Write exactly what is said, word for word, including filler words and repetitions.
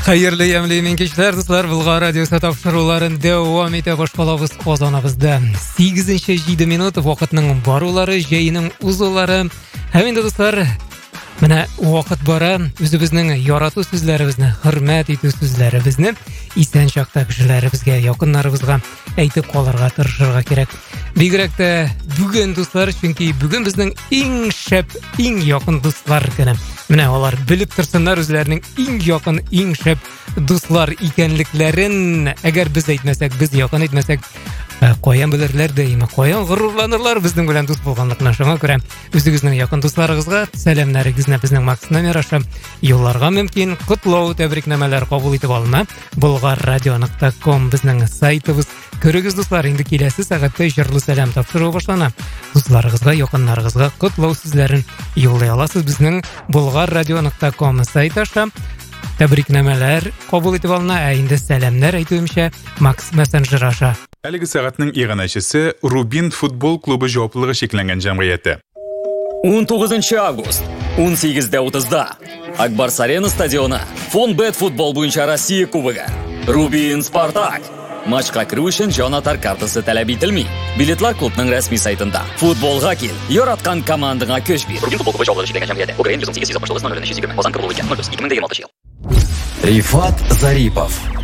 Hayırlı yemliğimin kişiler dostlar, Bulgar Radiosu topşыруларын devam ете башкалабыз Казаныбызда. сегизинчи жети минут вакытның барулары, җәйнең узулары. Һәм инде достар, менә вакыт бара, үзебезнең ярату сүзләребезне, хөрмәт итү сүзләребезне исән чакта кешеләребезгә, якыннарыбызга әйтеп калырга тырышырга кирәк. Бигрәк тә бүген дуслар, чөнки бүген безнең иң шәп, иң якын дуслар көне. Менә алар белеп торсыннар үзләренең иң якын, иң шәп дуслар икәнлекләрен. Әгәр без әйтмәсәк, без якын әйтмәсәк, каян белерләр дәйме, каян горурланырлар безнең белән дус булганлыкны. Шуңа күрә үзегезнең якын дусларыгызга сәламнәрегезне безнең Макс номер аша юлларга мөмкин. Котлау, тәбрикнамәләр кабул итеп алына. булгар радио нокта ком безнең сайтыбыз. Көрегез дуслар, инде киләсе сәгатьтә җырлы сәлам тапшыру башлана. Дусларыгызга, якыннарыгызга котлау сүзләрен юллый аласыз безнең булгар радио нокта ком сайты аша. Тәбрикнамәләр кабул итеп алына, ә инде сәламнәр әйтүемчә Макс мессенджер аша. Әлеге сәгатьнең иганәчесе Рубин футбол клубы җаваплылыгы шекләнгән җәмгыяте. он тугызынчы август, он сигездә утызда Акбарс Арена стадионы, Фонбет футбол буенча Россия кубогы. Рубин Спартак. Матчка керү өчен җанатар картасы таләп ителми. Билетлар клубның рәсми сайтында. Футболга кил, яраткан командаңа көч бир. Рубин футбол клубы җаваплылыгы шекләнгән җәмгыяте. Украин йөз он сигез йөз алтмыш тугыз ноль ноль йөз егерме. Казан Кырмылы икән. ноль плюс ике мең егерме алты ел. Рифат Зарипов